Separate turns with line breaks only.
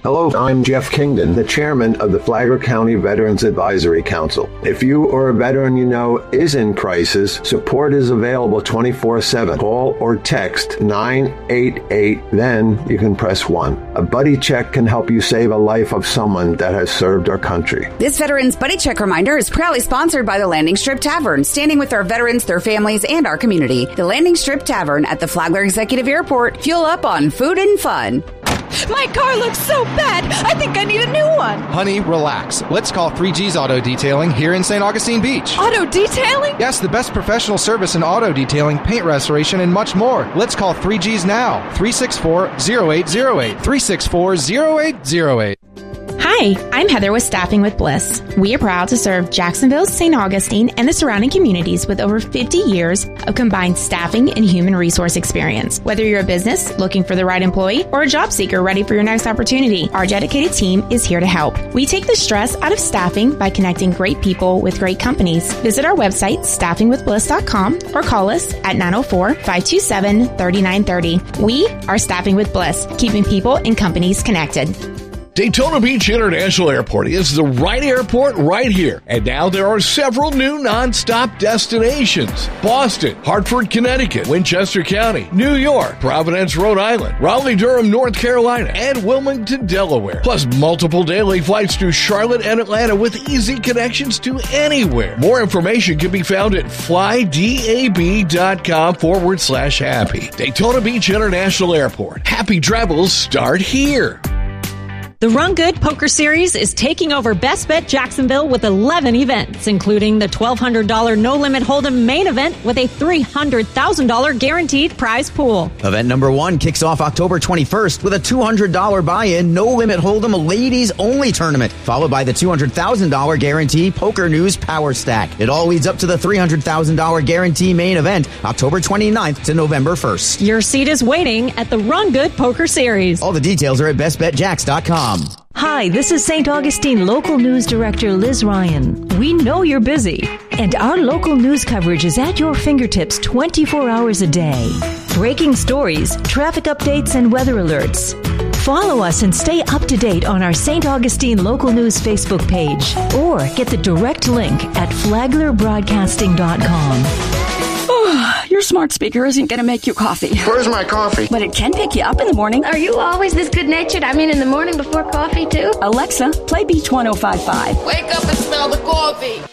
Hello, I'm Jeff Kingdon, the chairman of the Flagler County Veterans Advisory Council. If you or a veteran you know is in crisis, support is available 24/7. Call or text 988, then you can press 1. A buddy check can help you save a life of someone that has served our country.
This Veterans Buddy Check reminder is proudly sponsored by the Landing Strip Tavern, standing with our veterans, their families, and our community. The Landing Strip Tavern at the Flagler Executive Airport. Fuel up on food and fun.
My car looks so bad. I think I need a new one.
Honey, relax. Let's call 3G's Auto Detailing here in St. Augustine Beach.
Auto detailing?
Yes, the best professional service in auto detailing, paint restoration, and much more. Let's call 3G's now. 364-0808. 364-0808.
Hi, I'm Heather with Staffing with Bliss. We are proud to serve Jacksonville, St. Augustine, and the surrounding communities with over 50 years of combined staffing and human resource experience. Whether you're a business looking for the right employee or a job seeker ready for your next opportunity, our dedicated team is here to help. We take the stress out of staffing by connecting great people with great companies. Visit our website, staffingwithbliss.com, or call us at 904-527-3930. We are Staffing with Bliss, keeping people and companies connected.
Daytona Beach International Airport is the right airport right here. And now there are several new nonstop destinations. Boston, Hartford, Connecticut, Winchester County, New York, Providence, Rhode Island, Raleigh-Durham, North Carolina, and Wilmington, Delaware. Plus multiple daily flights to Charlotte and Atlanta with easy connections to anywhere. More information can be found at flydab.com/happy. Daytona Beach International Airport. Happy travels start here.
The Run Good Poker Series is taking over Best Bet Jacksonville with 11 events, including the $1,200 No Limit Hold'em main event with a $300,000 guaranteed prize pool.
Event number 1 kicks off October 21st with a $200 buy-in No Limit Hold'em ladies only tournament, followed by the $200,000 guarantee Poker News Power Stack. It all leads up to the $300,000 guarantee main event, October 29th to November 1st.
Your seat is waiting at the Run Good Poker Series.
All the details are at bestbetjacks.com.
Hi, this is St. Augustine Local News Director Liz Ryan. We know you're busy, and our local news coverage is at your fingertips 24 hours a day. Breaking stories, traffic updates, and weather alerts. Follow us and stay up to date on our St. Augustine Local News Facebook page, or get the direct link at flaglerbroadcasting.com.
Your smart speaker isn't going to make you coffee.
Where's my coffee?
But it can pick you up in the morning.
Are you always this good-natured? I mean, in the morning before coffee, too?
Alexa, play Beach 105.5.
Wake up and smell the coffee.